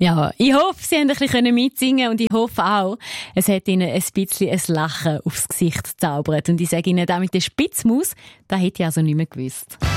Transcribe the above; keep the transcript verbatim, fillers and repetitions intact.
Ja, ich hoffe, Sie haben ein bisschen mitsingen und ich hoffe auch, es hat Ihnen ein bisschen ein Lachen aufs Gesicht gezaubert. Und ich sage Ihnen, das mit der Spitzmaus, das hätte ich also nicht mehr gewusst.